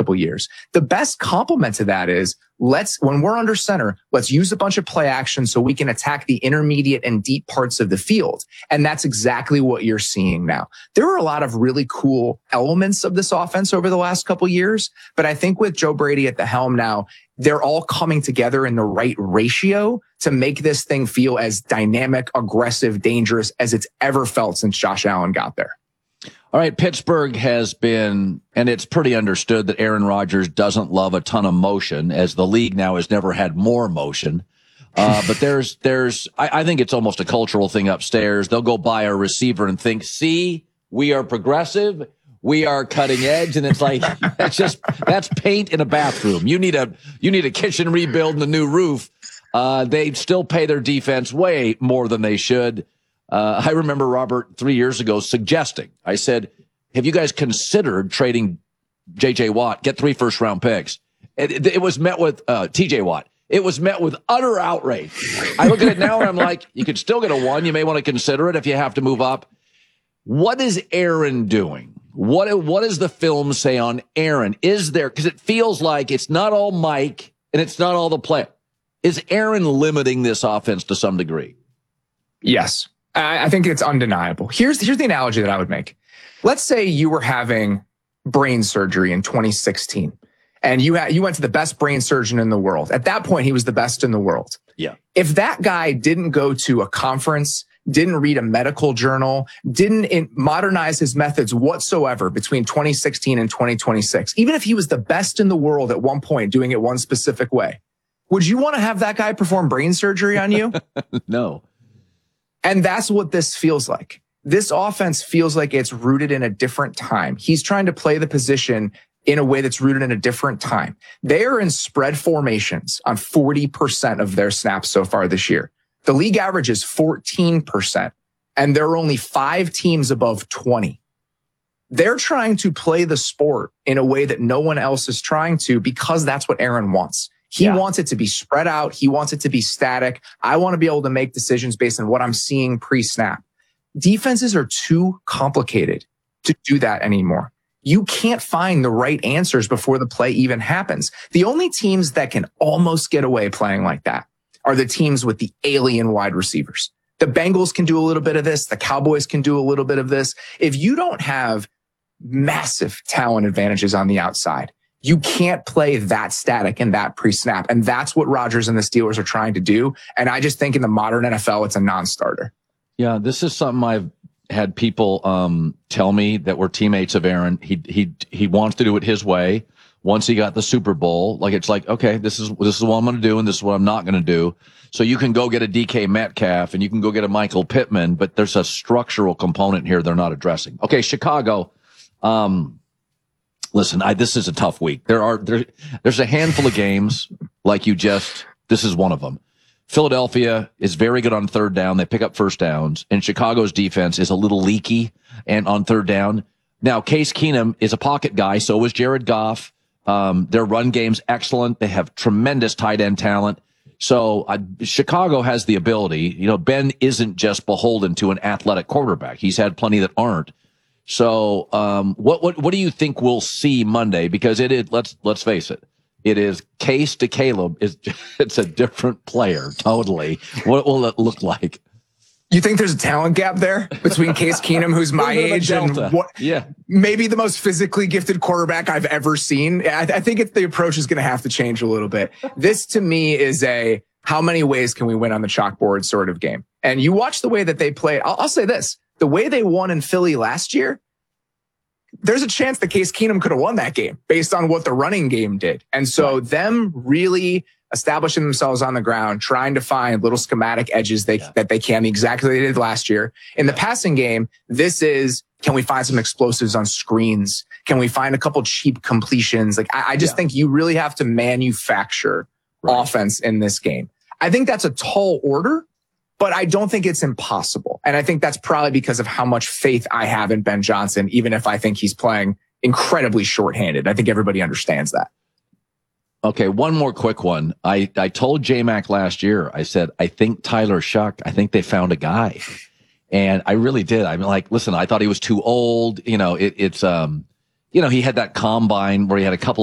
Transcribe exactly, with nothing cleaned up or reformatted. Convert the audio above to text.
couple of years. The best complement to that is let's, when we're under center, let's use a bunch of play action so we can attack the intermediate and deep parts of the field. And that's exactly what you're seeing now. There are a lot of really cool elements of this offense over the last couple of years, but I think with Joe Brady at the helm now, they're all coming together in the right ratio to make this thing feel as dynamic, aggressive, dangerous as it's ever felt since Josh Allen got there. All right, Pittsburgh has been, and it's pretty understood that Aaron Rodgers doesn't love a ton of motion, as the league now has never had more motion. Uh, but there's, there's, I, I think it's almost a cultural thing upstairs. They'll go buy a receiver and think, see, we are progressive. We are cutting edge. And it's like, that's just, that's paint in a bathroom. You need a, you need a kitchen rebuild and a new roof. Uh, they still pay their defense way more than they should. Uh, I remember Robert three years ago suggesting, I said, have you guys considered trading J J Watt, get three first round picks? It, it, it was met with, uh, T J Watt. It was met with utter outrage. I look at it now and I'm like, you could still get a one. You may want to consider it if you have to move up. What is Aaron doing? What, what does the film say on Aaron? Is there, cause it feels like it's not all Mike and it's not all the play. Is Aaron limiting this offense to some degree? Yes. I think it's undeniable. Here's, here's the analogy that I would make. Let's say you were having brain surgery in twenty sixteen and you had, you went to the best brain surgeon in the world. At that point, he was the best in the world. Yeah. If that guy didn't go to a conference, didn't read a medical journal, didn't in, modernize his methods whatsoever between twenty sixteen and twenty twenty-six, even if he was the best in the world at one point doing it one specific way, would you want to have that guy perform brain surgery on you? No. And that's what this feels like. This offense feels like it's rooted in a different time. He's trying to play the position in a way that's rooted in a different time. They are in spread formations on forty percent of their snaps so far this year. The league average is fourteen percent, and there are only five teams above twenty. They're trying to play the sport in a way that no one else is trying to because that's what Aaron wants. He yeah. wants it to be spread out. He wants it to be static. I want to be able to make decisions based on what I'm seeing pre-snap. Defenses are too complicated to do that anymore. You can't find the right answers before the play even happens. The only teams that can almost get away playing like that are the teams with the alien wide receivers. The Bengals can do a little bit of this. The Cowboys can do a little bit of this. If you don't have massive talent advantages on the outside, you can't play that static and that pre-snap. And that's what Rodgers and the Steelers are trying to do. And I just think in the modern N F L, it's a non-starter. Yeah, this is something I've had people um, tell me that were teammates of Aaron. He he he wants to do it his way. Once he got the Super Bowl, like it's like, okay, this is this is what I'm going to do, and this is what I'm not going to do. So you can go get a D K Metcalf and you can go get a Michael Pittman, but there's a structural component here they're not addressing. Okay, Chicago. Um, listen, I, this is a tough week. There are there there's a handful of games like you just. This is one of them. Philadelphia is very good on third down. They pick up first downs, and Chicago's defense is a little leaky and on third down. Now, Case Keenum is a pocket guy. So is Jared Goff. Um, their run game's excellent. They have tremendous tight end talent. So uh, Chicago has the ability. You know, Ben isn't just beholden to an athletic quarterback. He's had plenty that aren't. So, um, what, what, what do you think we'll see Monday? Because it is, let's, let's face it. It is Case to Caleb. It's, it's a different player. Totally. What will it look like? You think there's a talent gap there between Case Keenum, who's my age, and what, yeah. maybe the most physically gifted quarterback I've ever seen? I, I think it's, the approach is going to have to change a little bit. This, to me, is a how many ways can we win on the chalkboard sort of game. And you watch the way that they played. I'll, I'll say this. The way they won in Philly last year, there's a chance that Case Keenum could have won that game based on what the running game did. And so right. them really establishing themselves on the ground, trying to find little schematic edges they, yeah. that they can, exactly they did last year. In the passing game, this is, can we find some explosives on screens? Can we find a couple cheap completions? Like, I, I just yeah. think you really have to manufacture right. offense in this game. I think that's a tall order, but I don't think it's impossible. And I think that's probably because of how much faith I have in Ben Johnson, even if I think he's playing incredibly shorthanded. I think everybody understands that. Okay, one more quick one. I, I told J-Mac last year, I said, I think Tyler Shuck, I think they found a guy. And I really did. I'm like, listen, I thought he was too old. You know, it, it's, um, you know, he had that combine where he had a couple